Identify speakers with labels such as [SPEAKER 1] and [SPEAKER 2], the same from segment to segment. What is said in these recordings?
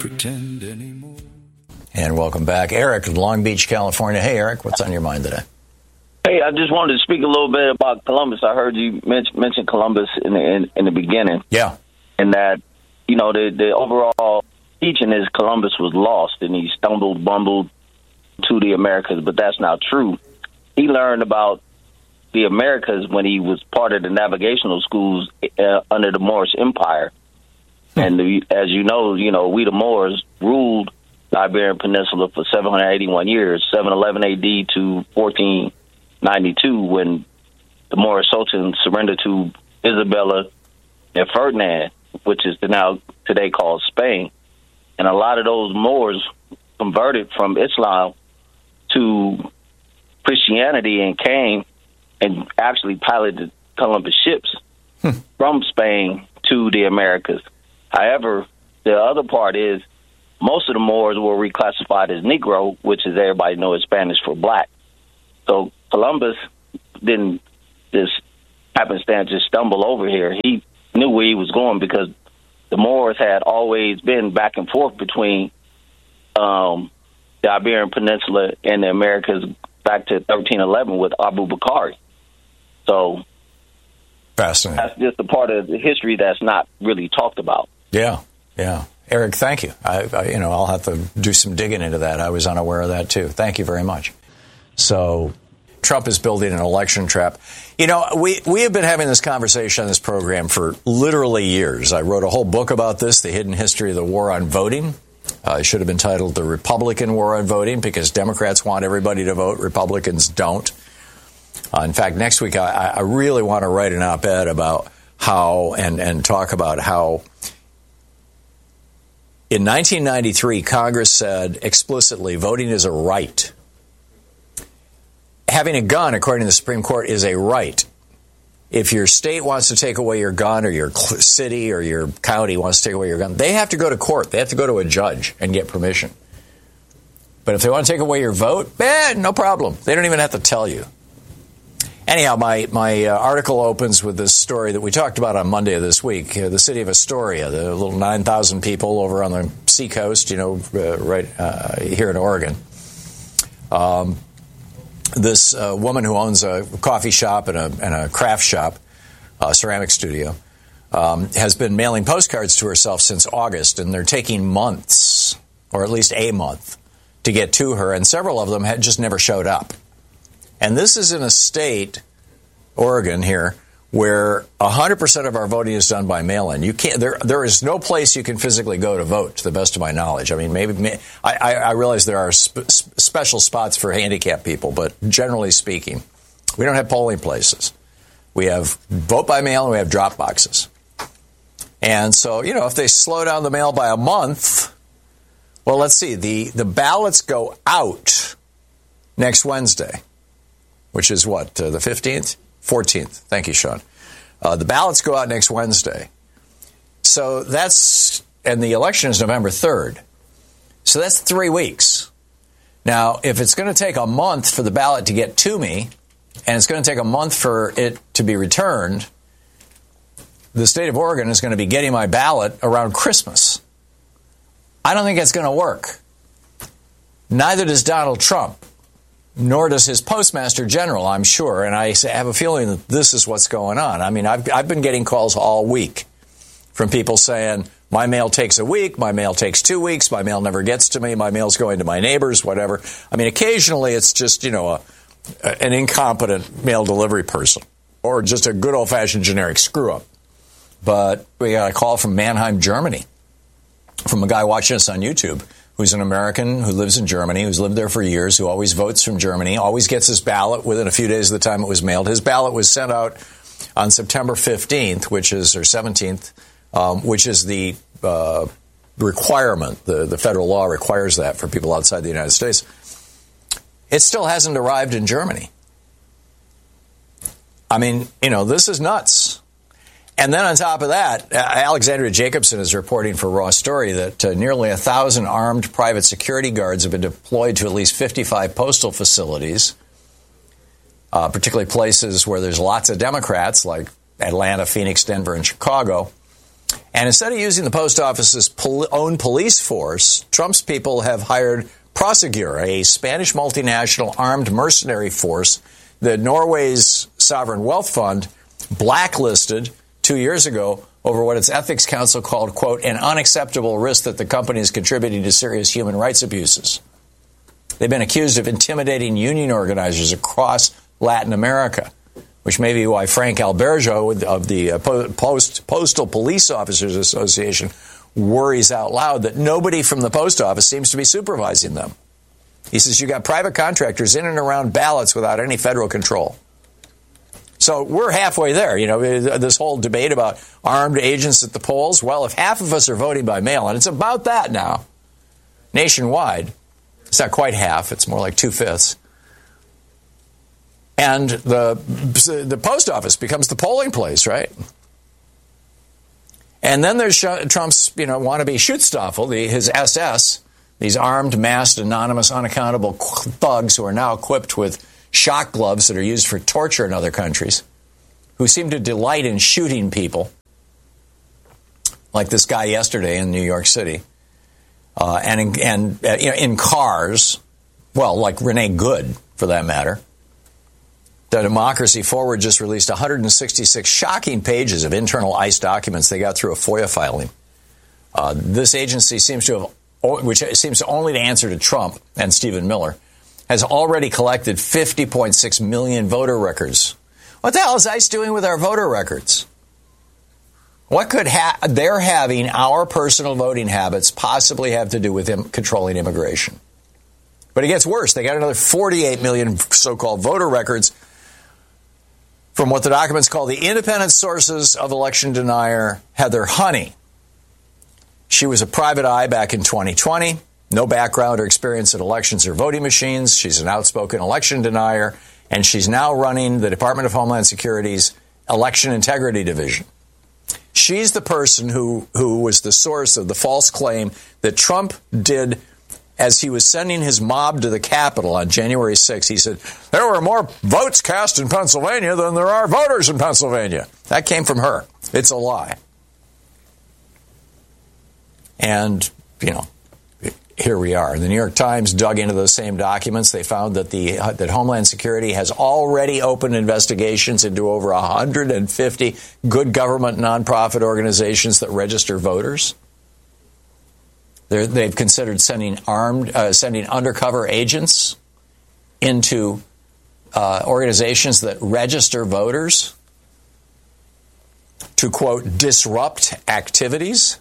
[SPEAKER 1] pretend anymore.
[SPEAKER 2] And welcome back, Eric in Long Beach, California. Hey, Eric, what's on your mind today?
[SPEAKER 3] Hey, I just wanted to speak a little bit about Columbus. I heard you mention Columbus in the beginning.
[SPEAKER 2] Yeah.
[SPEAKER 3] And that, you know, the overall teaching is Columbus was lost and he bumbled to the Americas, but that's not true. He learned about the Americas when he was part of the navigational schools under the Moorish Empire. And as you know, we the Moors ruled the Iberian Peninsula for 781 years, 711 AD to 1492, when the Moorish Sultan surrendered to Isabella and Ferdinand, which is now today called Spain. And a lot of those Moors converted from Islam to Christianity and came and actually piloted Columbus ships from Spain to the Americas. However, the other part is most of the Moors were reclassified as Negro, which is everybody knows Spanish for black. So Columbus didn't just happenstance just stumble over here. He knew where he was going because the Moors had always been back and forth between the Iberian Peninsula and the Americas back to 1311 with Abu Bakr. So
[SPEAKER 2] fascinating.
[SPEAKER 3] That's just a part of the history that's not really talked about.
[SPEAKER 2] Yeah. Eric, thank you. I'll have to do some digging into that. I was unaware of that too. Thank you very much. So Trump is building an election trap. You know, we have been having this conversation on this program for literally years. I wrote a whole book about this, The Hidden History of the War on Voting. It should have been titled The Republican War on Voting, because Democrats want everybody to vote, Republicans don't. In fact, next week I really want to write an op-ed about how and talk about how in 1993 Congress said explicitly voting is a right. Having a gun, according to the Supreme Court, is a right. If your state wants to take away your gun, or your city or your county wants to take away your gun, they have to go to court. They have to go to a judge and get permission. But if they want to take away your vote, no problem. They don't even have to tell you. Anyhow, my article opens with this story that we talked about on Monday of this week. The city of Astoria, the little 9,000 people over on the seacoast, right here in Oregon. This woman who owns a coffee shop and a craft shop, a ceramic studio, has been mailing postcards to herself since August, and they're taking months, or at least a month, to get to her, and several of them had just never showed up. And this is in a state, Oregon here, where 100% of our voting is done by mail-in. You can't. There is no place you can physically go to vote, to the best of my knowledge. I mean, I realize there are special spots for handicapped people, but generally speaking, we don't have polling places. We have vote by mail and we have drop boxes. And so, if they slow down the mail by a month, well, let's see. The ballots go out next Wednesday, which is what, the 15th? 14th. Thank you, Sean. The ballots go out next Wednesday. So and the election is November 3rd. So that's 3 weeks. Now, if it's going to take a month for the ballot to get to me, and it's going to take a month for it to be returned, the state of Oregon is going to be getting my ballot around Christmas. I don't think it's going to work. Neither does Donald Trump. Nor does his postmaster general, I'm sure. And I have a feeling that this is what's going on. I mean, I've been getting calls all week from people saying, my mail takes a week, my mail takes 2 weeks, my mail never gets to me, my mail's going to my neighbors, whatever. I mean, occasionally it's just, an incompetent mail delivery person or just a good old-fashioned generic screw-up. But we got a call from Mannheim, Germany, from a guy watching us on YouTube, who's an American who lives in Germany, who's lived there for years, who always votes from Germany, always gets his ballot within a few days of the time it was mailed. His ballot was sent out on September 15th, or 17th, which is the requirement. The federal law requires that for people outside the United States. It still hasn't arrived in Germany. I mean, this is nuts. And then on top of that, Alexandria Jacobson is reporting for Raw Story that nearly 1,000 armed private security guards have been deployed to at least 55 postal facilities, particularly places where there's lots of Democrats like Atlanta, Phoenix, Denver, and Chicago. And instead of using the post office's own police force, Trump's people have hired Prosegur, a Spanish multinational armed mercenary force that Norway's sovereign wealth fund blacklisted 2 years ago over what its ethics council called, quote, an unacceptable risk that the company is contributing to serious human rights abuses. They've been accused of intimidating union organizers across Latin America, which may be why Frank Alberjo of the Postal Police Officers Association worries out loud that nobody from the post office seems to be supervising them. He says you got private contractors in and around ballots without any federal control. So we're halfway there. You know, this whole debate about armed agents at the polls. Well, if half of us are voting by mail, and it's about that now, nationwide, it's not quite half. It's more like 2/5. And the post office becomes the polling place, right? And then there's Trump's, wannabe Schutzstaffel, his SS, these armed, masked, anonymous, unaccountable thugs who are now equipped with shock gloves that are used for torture in other countries, who seem to delight in shooting people, like this guy yesterday in New York City, and in cars, well, like Renee Good, for that matter. The Democracy Forward just released 166 shocking pages of internal ICE documents they got through a FOIA filing. This agency which seems to only to answer to Trump and Stephen Miller, has already collected 50.6 million voter records. What the hell is ICE doing with our voter records? What could their having our personal voting habits possibly have to do with controlling immigration? But it gets worse. They got another 48 million so-called voter records from what the documents call the independent sources of election denier Heather Honey. She was a private eye back in 2020. No background or experience in elections or voting machines. She's an outspoken election denier, and she's now running the Department of Homeland Security's Election Integrity Division. She's the person who was the source of the false claim that Trump did as he was sending his mob to the Capitol on January 6th. He said, there were more votes cast in Pennsylvania than there are voters in Pennsylvania. That came from her. It's a lie. And, here we are. The New York Times dug into those same documents. They found that that Homeland Security has already opened investigations into over 150 good government nonprofit organizations that register voters. They've considered sending undercover agents into organizations that register voters to, quote, disrupt activities.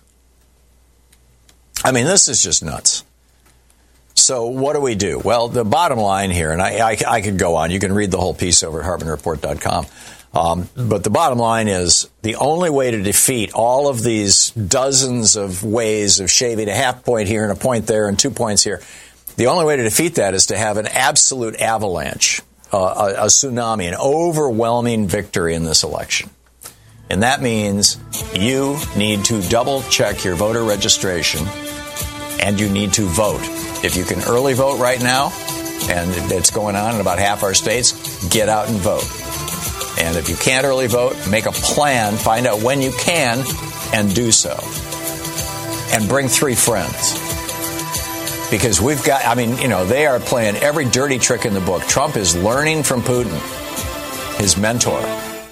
[SPEAKER 2] I mean, this is just nuts. So what do? Well, the bottom line here, and I could go on. You can read the whole piece over at HartmanReport.com. But the bottom line is the only way to defeat all of these dozens of ways of shaving a half point here and a point there and 2 points here, the only way to defeat that is to have an absolute avalanche, a tsunami, an overwhelming victory in this election. And that means you need to double check your voter registration and you need to vote. If you can early vote right now, and it's going on in about half our states, get out and vote. And if you can't early vote, make a plan, find out when you can, and do so. And bring 3 friends. Because they are playing every dirty trick in the book. Trump is learning from Putin, his mentor.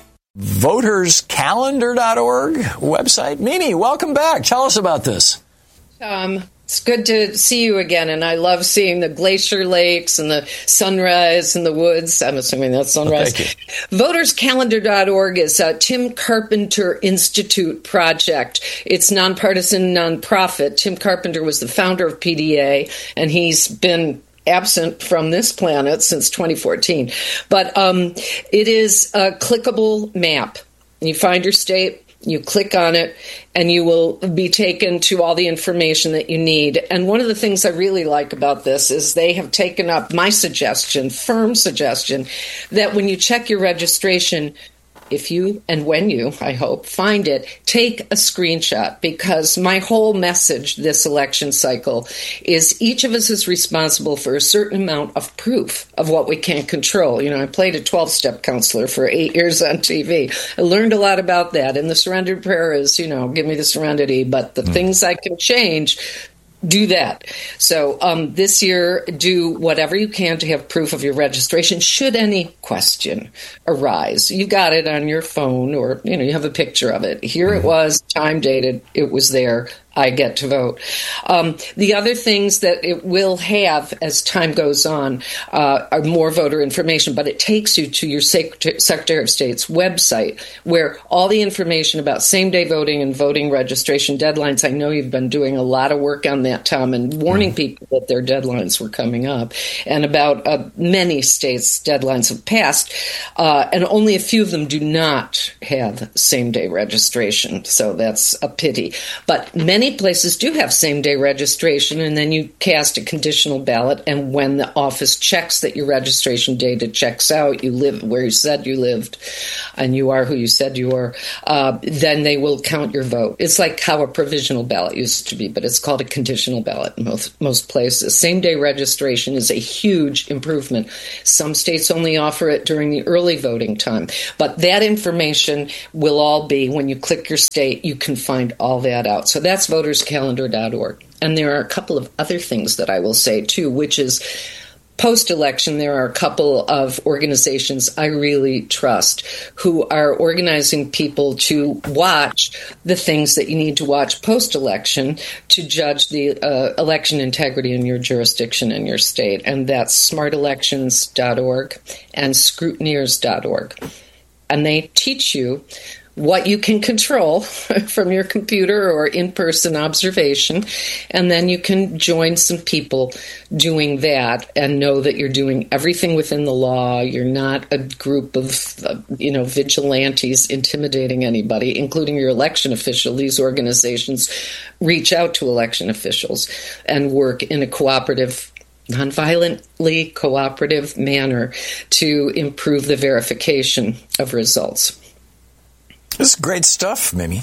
[SPEAKER 2] VotersCalendar.org website. Mimi, welcome back. Tell us about this.
[SPEAKER 1] It's good to see you again, and I love seeing the glacier lakes and the sunrise in the woods. I'm assuming that's sunrise.
[SPEAKER 2] Thank you.
[SPEAKER 1] VotersCalendar.org is a Tim Carpenter Institute project. It's nonpartisan, nonprofit. Tim Carpenter was the founder of PDA, and he's been absent from this planet since 2014. But it is a clickable map. You find your state, you click on it, and you will be taken to all the information that you need. And one of the things I really like about this is they have taken up my suggestion, firm suggestion, that when you check your registration, if you, and when you, I hope, find it, take a screenshot, because my whole message this election cycle is each of us is responsible for a certain amount of proof of what we can't control. I played a 12-step counselor for 8 years on TV. I learned a lot about that. And the surrender prayer is, give me the serenity, but the things I can change, do that. So this year, do whatever you can to have proof of your registration should any question arise. You got it on your phone, or, you have a picture of it. Here it was, time dated, it was there. I get to vote. The other things that it will have as time goes on are more voter information, but it takes you to your Secretary of State's website, where all the information about same-day voting and voting registration deadlines. I know you've been doing a lot of work on that, Tom, and warning people that their deadlines were coming up, and about many states' deadlines have passed, and only a few of them do not have same-day registration, so that's a pity. But many places do have same-day registration, and then you cast a conditional ballot, and when the office checks that your registration data checks out, you live where you said you lived, and you are who you said you were, then they will count your vote. It's like how a provisional ballot used to be, but it's called a conditional ballot in most places. Same-day registration is a huge improvement. Some states only offer it during the early voting time, but that information will all be, when you click your state, you can find all that out. So that's voterscalendar.org. And there are a couple of other things that I will say, too, which is post-election, there are a couple of organizations I really trust who are organizing people to watch the things that you need to watch post-election to judge the election integrity in your jurisdiction and your state. And that's smartelections.org and scrutineers.org. And they teach you what you can control from your computer or in-person observation, and then you can join some people doing that and know that you're doing everything within the law. You're not a group of, vigilantes intimidating anybody, including your election official. These organizations reach out to election officials and work in a cooperative, nonviolently cooperative manner to improve the verification of results.
[SPEAKER 2] This is great stuff, Mimi.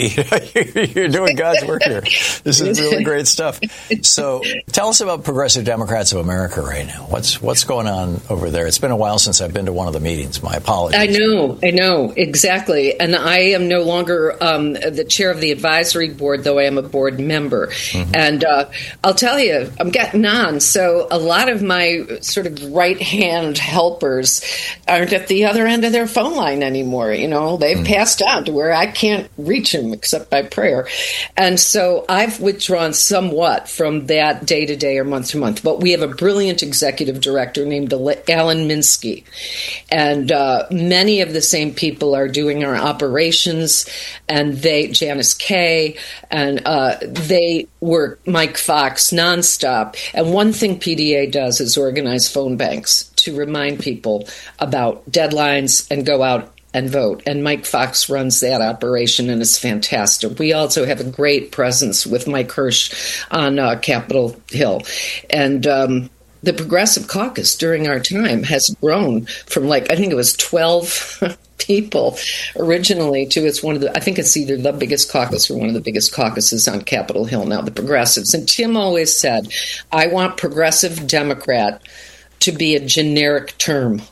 [SPEAKER 2] You're doing God's work here. This is really great stuff. So tell us about Progressive Democrats of America right now. What's going on over there? It's been a while since I've been to one of the meetings. My apologies.
[SPEAKER 1] I know, exactly. And I am no longer the chair of the advisory board, though I am a board member. Mm-hmm. And I'll tell you, I'm getting on. So a lot of my sort of right-hand helpers aren't at the other end of their phone line anymore. They've passed down to where I can't reach him except by prayer. And so I've withdrawn somewhat from that day to day or month to month. But we have a brilliant executive director named Alan Minsky. And many of the same people are doing our operations, and Janice Kay, and they work Mike Fox nonstop. And one thing PDA does is organize phone banks to remind people about deadlines and go out and vote. And Mike Fox runs that operation, and it's fantastic. We also have a great presence with Mike Hirsch on Capitol Hill. And the Progressive Caucus during our time has grown from I think it was 12 people originally to I think it's either the biggest caucus or one of the biggest caucuses on Capitol Hill now, the Progressives. And Tim always said, I want Progressive Democrat to be a generic term,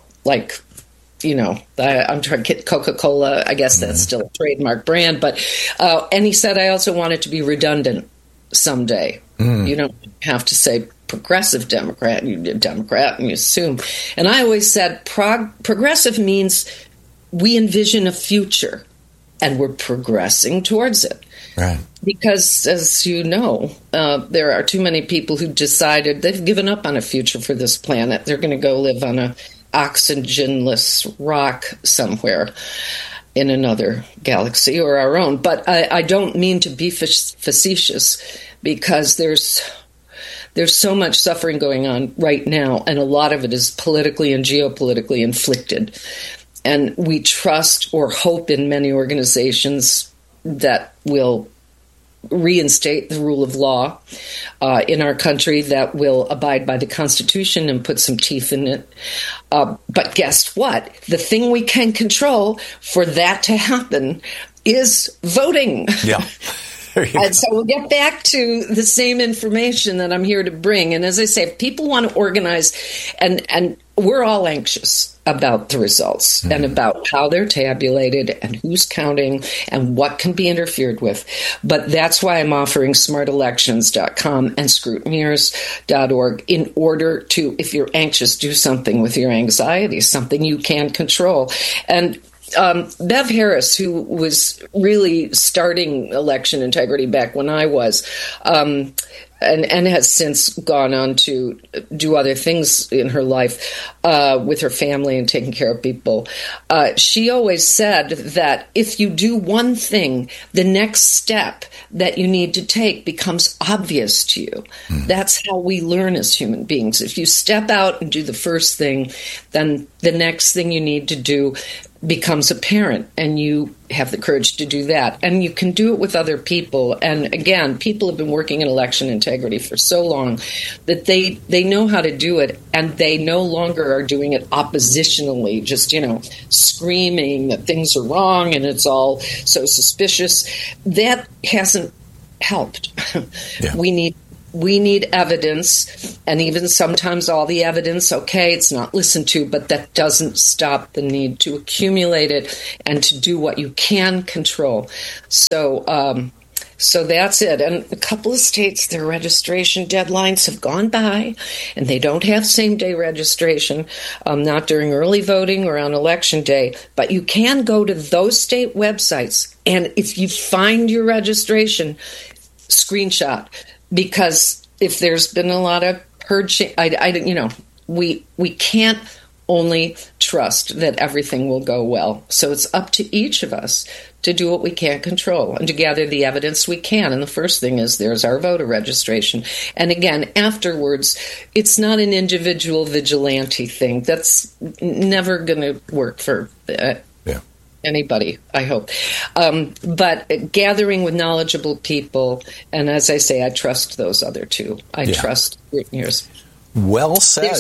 [SPEAKER 1] I'm trying to get Coca-Cola. I guess that's still a trademark brand. But and he said, I also want it to be redundant someday. You don't have to say Progressive Democrat. You did Democrat and you assume. And I always said progressive means we envision a future and we're progressing towards it.
[SPEAKER 2] Right.
[SPEAKER 1] Because, as you know, there are too many people who decided they've given up on a future for this planet. They're going to go live on a oxygenless rock somewhere in another galaxy or our own. But I don't mean to be facetious, because there's so much suffering going on right now, and a lot of it is politically and geopolitically inflicted. And we trust or hope in many organizations that will reinstate the rule of law in our country that will abide by the Constitution and put some teeth in it. But guess what? The thing we can control for that to happen is voting.
[SPEAKER 2] Yeah.
[SPEAKER 1] And so we'll get back to the same information that I'm here to bring. And as I say, if people want to organize, and we're all anxious about the results and about how they're tabulated and who's counting and what can be interfered with. But that's why I'm offering smartelections.com and scrutineers.org in order to, if you're anxious, do something with your anxiety, something you can control. And Bev Harris, who was really starting election integrity back when I was, and has since gone on to do other things in her life with her family and taking care of people. She always said that if you do one thing, the next step that you need to take becomes obvious to you. That's how we learn as human beings. If you step out and do the first thing, then the next thing you need to do becomes apparent, and you have the courage to do that. And you can do it with other people. And again, people have been working in election integrity for so long that they know how to do it, and they no longer are doing it oppositionally, just, screaming that things are wrong and it's all so suspicious. That hasn't helped. Yeah. We need evidence, and even sometimes all the evidence, okay, it's not listened to, but that doesn't stop the need to accumulate it and to do what you can control. So that's it. And a couple of states, their registration deadlines have gone by, and they don't have same-day registration, not during early voting or on Election Day. But you can go to those state websites, and if you find your registration, screenshot. Because if there's been a lot of purging, we can't only trust that everything will go well. So it's up to each of us to do what we can't control and to gather the evidence we can. And the first thing is there's our voter registration. And again, afterwards, it's not an individual vigilante thing. That's never going to work for anybody, I hope. But gathering with knowledgeable people, and as I say, I trust those other two. I trust scrutineers.
[SPEAKER 2] Well said.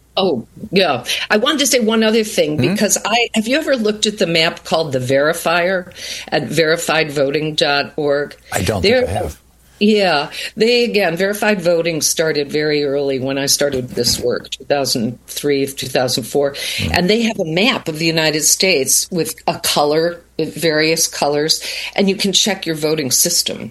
[SPEAKER 1] I wanted to say one other thing, because have you ever looked at the map called the Verifier at verifiedvoting.org?
[SPEAKER 2] I don't think I have.
[SPEAKER 1] Yeah, verified voting started very early when I started this work, 2003, 2004, and they have a map of the United States with a color, various colors, and you can check your voting system.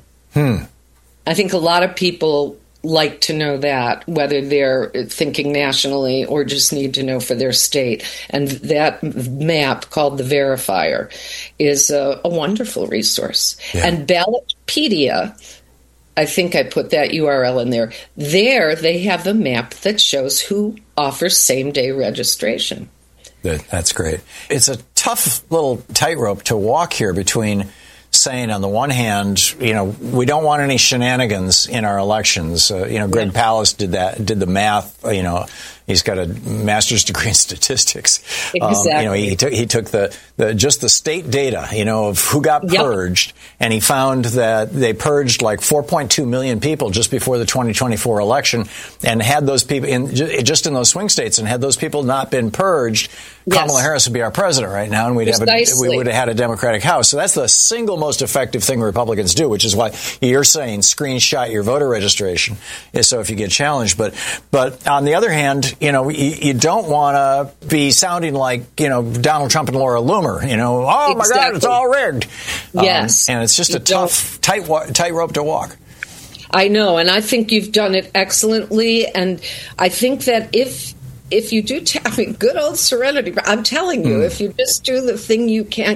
[SPEAKER 1] I think a lot of people like to know that, whether they're thinking nationally or just need to know for their state. And that map, called the Verifier, is a wonderful resource. Yeah. And Ballotpedia, I think I put that URL in there. There, they have a map that shows who offers same-day registration.
[SPEAKER 2] That's great. It's a tough little tightrope to walk here between saying, on the one hand, we don't want any shenanigans in our elections. Greg Palast did the math. He's got a master's degree in statistics.
[SPEAKER 1] Exactly.
[SPEAKER 2] He took just the state data, of who got purged, and he found that they purged like 4.2 million people just before the 2024 election, and had those people just in those swing states, and had those people not been purged, Kamala Harris would be our president right now, and we would have had a Democratic House. So that's the single most effective thing Republicans do, which is why you're saying screenshot your voter registration, so if you get challenged. But on the other hand, you don't want to be sounding like, Donald Trump and Laura Loomer, oh my God, it's all rigged.
[SPEAKER 1] Yes.
[SPEAKER 2] And it's just a tough, tightrope to walk.
[SPEAKER 1] I know, and I think you've done it excellently. And I think that if you do, good old serenity. I'm telling you, if you just do the thing you can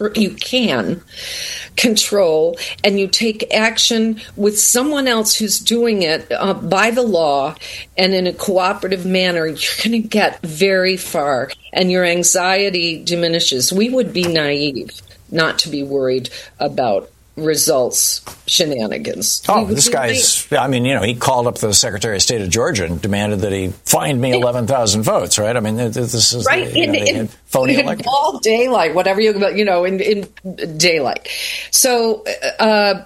[SPEAKER 1] control, and you take action with someone else who's doing it by the law and in a cooperative manner, you're going to get very far, and your anxiety diminishes. We would be naive not to be worried about results shenanigans.
[SPEAKER 2] This guy's, he called up the Secretary of State of Georgia and demanded that he find me 11,000 votes, right? I mean, this is
[SPEAKER 1] right
[SPEAKER 2] in phony election.
[SPEAKER 1] All daylight, whatever in daylight. So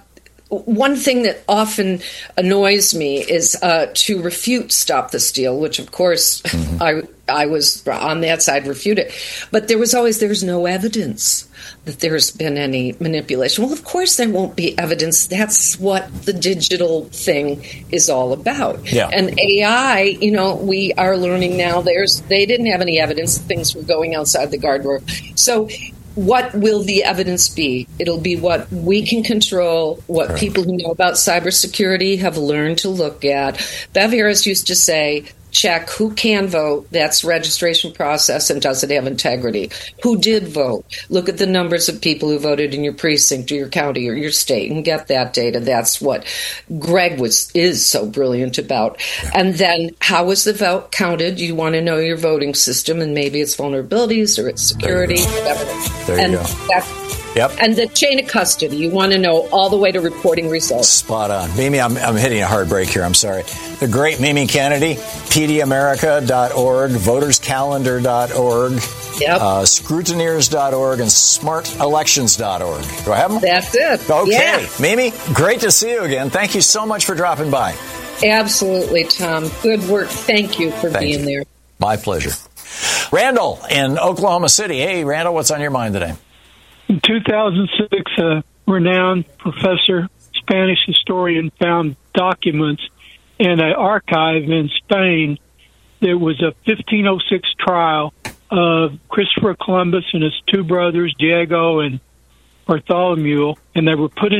[SPEAKER 1] one thing that often annoys me is to refute Stop the Steal, which, of course, I was on that side, refute it. But there's no evidence that there's been any manipulation. Well, of course there won't be evidence. That's what the digital thing is all about.
[SPEAKER 2] Yeah.
[SPEAKER 1] And AI, we are learning now, they didn't have any evidence that things were going outside the guardrail. So what will the evidence be? It'll be what we can control, what people who know about cybersecurity have learned to look at. Bev Harris used to say, check who can vote, that's registration process, and does it have integrity? Who did vote? Look at the numbers of people who voted in your precinct or your county or your state and get that data. That's what Greg is so brilliant about. And then how was the vote counted? You want to know your voting system and maybe its vulnerabilities or its security, whatever.
[SPEAKER 2] There you go. Yep.
[SPEAKER 1] And the chain of custody, you want to know all the way to reporting results. Spot
[SPEAKER 2] on. Mimi, I'm hitting a hard break here. I'm sorry. The great Mimi Kennedy, pdamerica.org, voterscalendar.org, scrutineers.org, and smartelections.org. Do I have them?
[SPEAKER 1] That's it.
[SPEAKER 2] Okay.
[SPEAKER 1] Yeah.
[SPEAKER 2] Mimi, great to see you again. Thank you so much for dropping by.
[SPEAKER 1] Absolutely, Tom. Good work. Thank you for being there.
[SPEAKER 2] My pleasure. Randall in Oklahoma City. Hey, Randall, what's on your mind today?
[SPEAKER 4] In 2006, a renowned professor, Spanish historian, found documents in an archive in Spain. There was a 1506 trial of Christopher Columbus and his two brothers, Diego and Bartholomew, and they were put in